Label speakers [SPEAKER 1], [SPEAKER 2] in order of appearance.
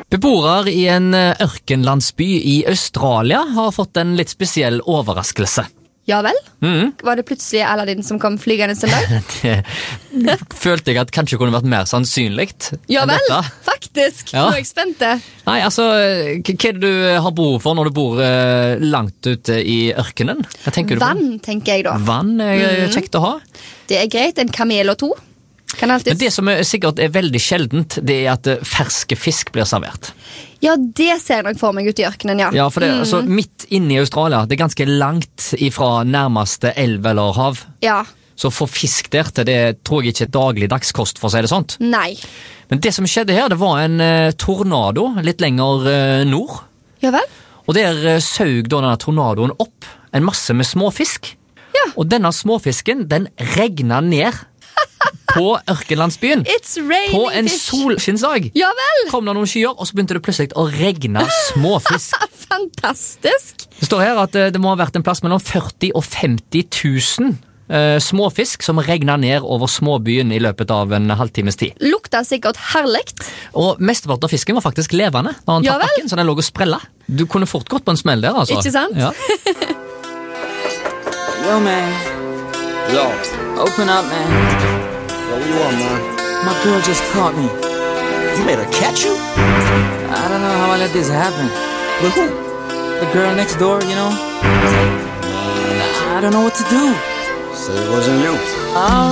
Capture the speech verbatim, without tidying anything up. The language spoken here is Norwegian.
[SPEAKER 1] Beboere i en ørkenlandsby i Australia har fått en litt spesiell overraskelse.
[SPEAKER 2] Ja vel?
[SPEAKER 1] Mm.
[SPEAKER 2] Var det plutselig Aladdin som kom flygende en dag?
[SPEAKER 1] Det følte jeg at kanskje kunne vært mer sannsynligt
[SPEAKER 2] Ja
[SPEAKER 1] enn
[SPEAKER 2] vel,
[SPEAKER 1] dette.
[SPEAKER 2] faktisk.
[SPEAKER 1] Ja.
[SPEAKER 2] Nå er jeg spent.
[SPEAKER 1] Nei, altså, k- hva er det du har behov for når du bor eh, langt ute i ørkenen? Hva tenker du på?
[SPEAKER 2] Vann, tenker jeg da.
[SPEAKER 1] Vann er kjekt å ha.
[SPEAKER 2] Det er greit, en kamel og to. Kan alltid...
[SPEAKER 1] Men det som er sikkert er veldig sjeldent, det er at eh, ferske fisk blir servert.
[SPEAKER 2] Ja, det ser jeg nok for meg ute i ørkenen, ja.
[SPEAKER 1] Ja, for det, altså, midt inne i Australia, det er ganske langt ifra nærmeste elv eller hav.
[SPEAKER 2] Ja,
[SPEAKER 1] Så få fisk der til det tror jeg ikke er daglig dagskost, for å si det sånt.
[SPEAKER 2] nei.
[SPEAKER 1] Men det som skjedde her, det var en eh, tornado litt lenger eh, nord.
[SPEAKER 2] Ja vel?
[SPEAKER 1] Og der eh, saug da denne tornadoen opp en masse med småfisk.
[SPEAKER 2] Ja.
[SPEAKER 1] Og denne småfisken, den regna ned på ørkenlandsbyen.
[SPEAKER 2] It's raining
[SPEAKER 1] På en
[SPEAKER 2] fish.
[SPEAKER 1] solskinnsdag.
[SPEAKER 2] Ja vel,
[SPEAKER 1] Kom det noen skyer, og så begynte det plutselig å regne småfisk.
[SPEAKER 2] fantastisk.
[SPEAKER 1] Det står her at eh, det må ha vært en plass mellom førti og femti tusen eh, småfisk som regna ned over småbyen i løpet av en halvtimes tid.
[SPEAKER 2] Lukta sikkert herlekt.
[SPEAKER 1] Og mesteparten av fisken var faktisk levende når den
[SPEAKER 2] Ja
[SPEAKER 1] traff
[SPEAKER 2] vel.
[SPEAKER 1] bakken, så den lå og sprella. Du kunne fort gått på en smell der, altså.
[SPEAKER 2] Ikke sant?
[SPEAKER 1] Ja.
[SPEAKER 3] Yo, man.
[SPEAKER 4] Yo,
[SPEAKER 3] Open up, man.
[SPEAKER 4] yo, what you want, man?
[SPEAKER 3] My girl just caught me.
[SPEAKER 4] You made her catch you?
[SPEAKER 3] I don't know how I let this happen.
[SPEAKER 4] With who?
[SPEAKER 3] The girl next door, you know? I don't know what to do.
[SPEAKER 4] Said it wasn't you.
[SPEAKER 3] Oh.